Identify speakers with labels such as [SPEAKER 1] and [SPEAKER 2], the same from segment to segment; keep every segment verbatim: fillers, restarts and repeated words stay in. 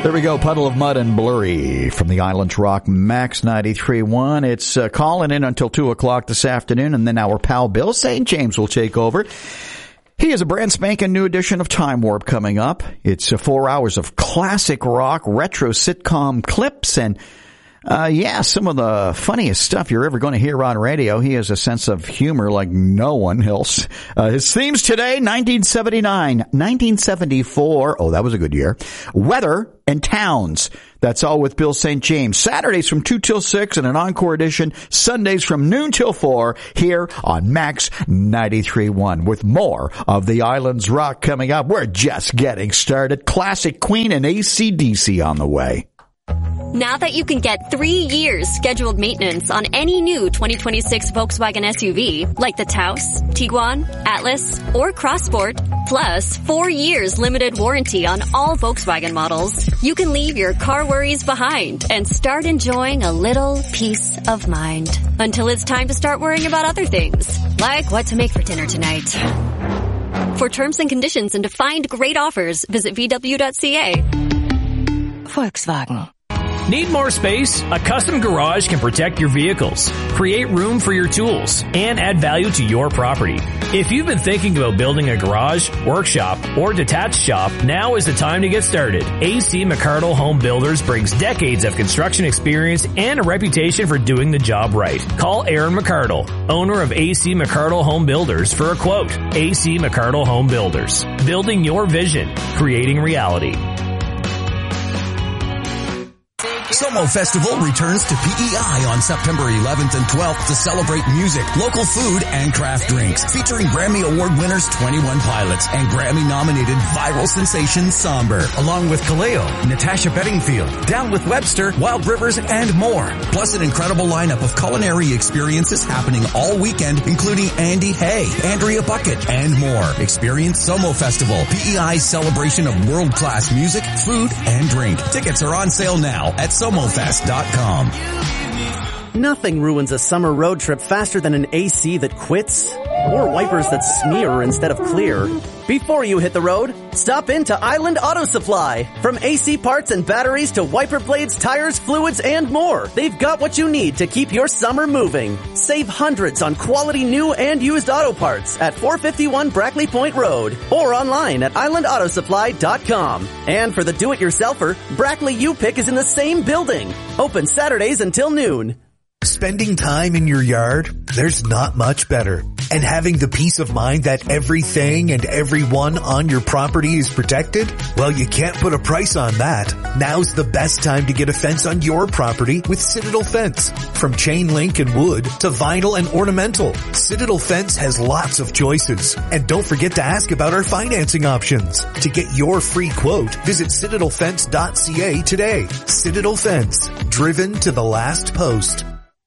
[SPEAKER 1] There we go, Puddle of Mud and Blurry from the Islands Rock Max ninety-three point one. It's uh, calling in until two o'clock this afternoon, and then our pal Bill Saint James will take over. He has a brand spanking new edition of Time Warp coming up. It's uh, four hours of classic rock, retro sitcom clips, and Uh, yeah, some of the funniest stuff you're ever going to hear on radio. He has a sense of humor like no one else. Uh, his themes today, nineteen seventy-nine, nineteen seventy-four. Oh, that was a good year. Weather and towns. That's all with Bill Saint James. Saturdays from two till six and an encore edition. Sundays from noon till four here on Max ninety-three point one with more of the Islands Rock coming up. We're just getting started. Classic Queen and A C D C on the way.
[SPEAKER 2] Now that you can get three years scheduled maintenance on any new twenty twenty-six Volkswagen S U V, like the Taos, Tiguan, Atlas, or Crossport, plus four years limited warranty on all Volkswagen models, you can leave your car worries behind and start enjoying a little peace of mind. Until it's time to start worrying about other things, like what to make for dinner tonight. For terms and conditions and to find great offers, visit V W dot C A.
[SPEAKER 3] Volkswagen.
[SPEAKER 4] Need more space? A custom garage can protect your vehicles, create room for your tools, and add value to your property. If you've been thinking about building a garage, workshop, or detached shop, now is the time to get started. A C McArdle Home Builders brings decades of construction experience and a reputation for doing the job right. Call Aaron McArdle, owner of A C McArdle Home Builders, for a quote. A C McArdle Home Builders. Building your vision, creating reality.
[SPEAKER 5] Somo Festival returns to P E I on September eleventh and twelfth to celebrate music, local food, and craft drinks, featuring Grammy Award winners twenty-one Pilots and Grammy-nominated viral sensation Somber, along with Kaleo, Natasha Bedingfield, Down with Webster, Wild Rivers, and more. Plus an incredible lineup of culinary experiences happening all weekend, including Andy Hay, Andrea Bucket, and more. Experience Somo Festival, P E I's celebration of world-class music, food, and drink. Tickets are on sale now at somo fest dot com.
[SPEAKER 6] Nothing ruins a summer road trip faster than an A C that quits or wipers that smear instead of clear. Before you hit the road, stop into Island Auto Supply. From A C parts and batteries to wiper blades, tires, fluids, and more, they've got what you need to keep your summer moving. Save hundreds on quality new and used auto parts at four fifty-one Brackley Point Road or online at island auto supply dot com. And for the do-it-yourselfer, Brackley U-Pick is in the same building. Open Saturdays until noon.
[SPEAKER 7] Spending time in your yard? There's not much better. And having the peace of mind that everything and everyone on your property is protected? Well, you can't put a price on that. Now's the best time to get a fence on your property with Citadel Fence. From chain link and wood to vinyl and ornamental, Citadel Fence has lots of choices. And don't forget to ask about our financing options. To get your free quote, visit citadel fence dot c a today. Citadel Fence, driven to the last post.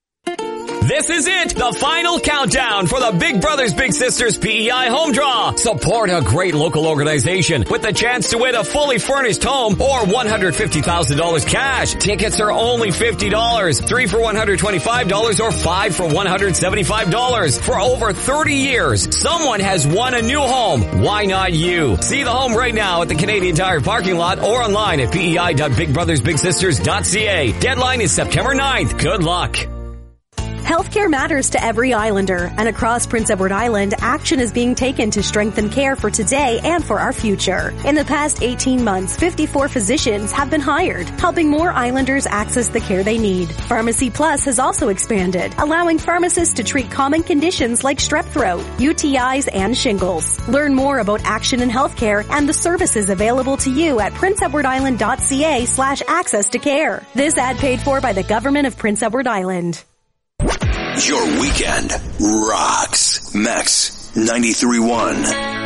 [SPEAKER 8] This is it, the final countdown for the Big Brothers Big Sisters P E I Home Draw. Support a great local organization with the chance to win a fully furnished home or one hundred fifty thousand dollars cash. Tickets are only fifty dollars, three for one hundred twenty-five dollars or five for one hundred seventy-five dollars. For over thirty years, someone has won a new home. Why not you? See the home right now at the Canadian Tire parking lot or online at p e i dot big brothers big sisters dot c a. Deadline is September ninth. Good luck.
[SPEAKER 9] Healthcare matters to every Islander, and across Prince Edward Island, action is being taken to strengthen care for today and for our future. In the past eighteen months, fifty-four physicians have been hired, helping more Islanders access the care they need. Pharmacy Plus has also expanded, allowing pharmacists to treat common conditions like strep throat, U T Is, and shingles. Learn more about action in healthcare and the services available to you at prince edward island dot c a slash access to care. This ad paid for by the Government of Prince Edward Island.
[SPEAKER 10] Your weekend rocks. Max ninety-three point one.